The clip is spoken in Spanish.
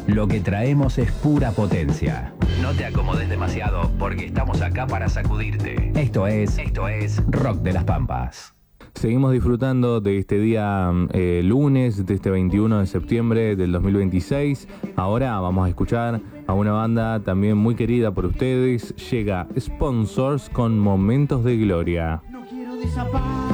Lo que traemos es pura potencia. No te acomodes demasiado porque estamos acá para sacudirte. Esto es Rock de las Pampas. Seguimos disfrutando de este día lunes, de este 21 de septiembre del 2026. Ahora vamos a escuchar a una banda también muy querida por ustedes. Llega Sponsors con Momentos de Gloria. No quiero desaparecer.